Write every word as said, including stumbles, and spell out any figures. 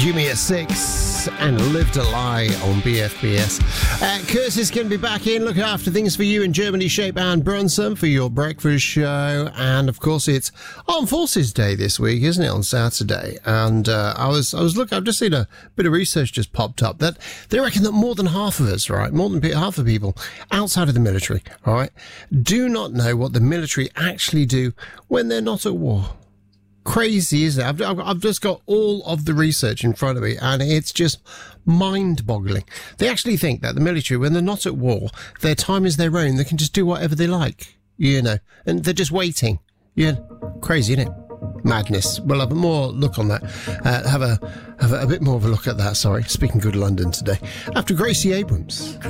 Jimmy at six and Live to Lie on B F B S. Uh, Curtis can be back in looking after things for you in Germany, Shape and Brunson for your breakfast show. And of course, it's Armed Forces Day this week, isn't it? On Saturday. And uh, I was, I was looking, I've just seen a bit of research just popped up that they reckon that more than half of us, right, more than half of people outside of the military, all right, do not know what the military actually do when they're not at war. Crazy, isn't it? I've, I've, I've just got all of the research in front of me and it's just mind-boggling. They actually think that the military, when they're not at war, their time is their own. They can just do whatever they like, you know, and they're just waiting. Yeah, crazy, isn't it? Madness. We'll have a more look on that. Uh, have a have a, a bit more of a look at that, sorry. Speaking good London today. After Gracie Abrams.